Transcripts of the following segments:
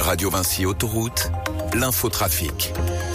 Radio Vinci Autoroute, l'infotrafic.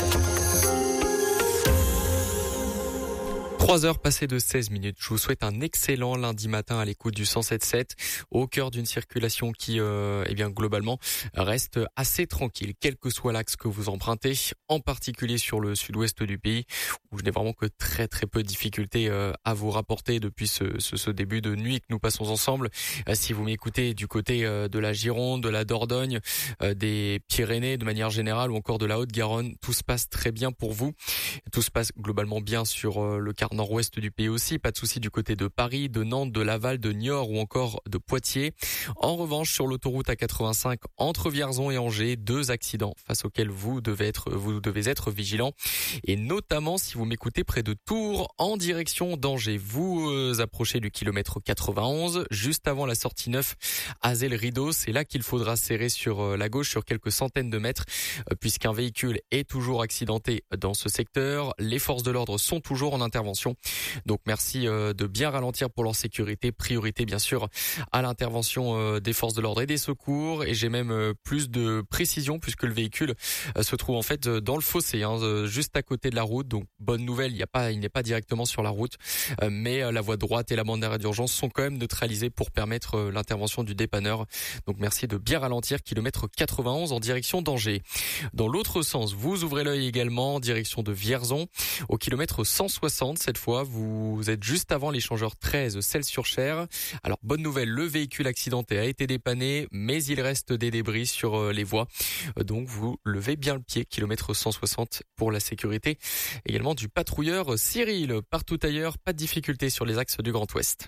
3 heures passées de 16 minutes. Je vous souhaite un excellent lundi matin à l'écoute du 107.7, au cœur d'une circulation qui, globalement, reste assez tranquille, quel que soit l'axe que vous empruntez, en particulier sur le sud-ouest du pays, où je n'ai vraiment que très peu de difficultés à vous rapporter depuis ce début de nuit que nous passons ensemble. Si vous m'écoutez du côté de la Gironde, de la Dordogne, des Pyrénées de manière générale, ou encore de la Haute-Garonne, tout se passe très bien pour vous. Tout se passe globalement bien sur le quart nord-ouest du pays aussi, pas de souci du côté de Paris, de Nantes, de Laval, de Niort ou encore de Poitiers. En revanche, sur l'autoroute A85 entre Vierzon et Angers, 2 accidents face auxquels vous devez être vigilant, et notamment si vous m'écoutez près de Tours en direction d'Angers. Vous approchez du kilomètre 91 juste avant la sortie 9 Azel-Rideau. C'est là qu'il faudra serrer sur la gauche sur quelques centaines de mètres puisqu'un véhicule est toujours accidenté dans ce secteur. Les forces de l'ordre sont toujours en intervention. Donc merci de bien ralentir pour leur sécurité. Priorité bien sûr à l'intervention des forces de l'ordre et des secours. Et j'ai même plus de précision puisque le véhicule se trouve en fait dans le fossé, juste à côté de la route. Donc bonne nouvelle, il n'est pas directement sur la route, mais la voie droite et la bande d'arrêt d'urgence sont quand même neutralisées pour permettre l'intervention du dépanneur. Donc merci de bien ralentir, kilomètre 91 en direction d'Angers. Dans l'autre sens, vous ouvrez l'œil également en direction de Vierzon au kilomètre 160. Cette fois, vous êtes juste avant l'échangeur 13 Celles-sur-Cher. Alors bonne nouvelle, le véhicule accidenté a été dépanné, mais il reste des débris sur les voies. Donc vous levez bien le pied, kilomètre 160 pour la sécurité. Également du patrouilleur Cyril. Partout ailleurs, pas de difficulté sur les axes du Grand Ouest.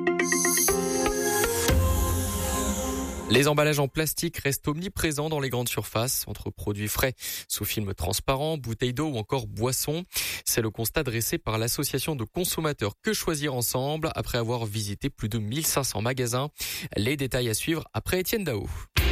Les emballages en plastique restent omniprésents dans les grandes surfaces, entre produits frais sous film transparent, bouteilles d'eau ou encore boissons. C'est le constat dressé par l'association de consommateurs Que Choisir Ensemble après avoir visité plus de 1500 magasins. Les détails à suivre après Étienne Dao.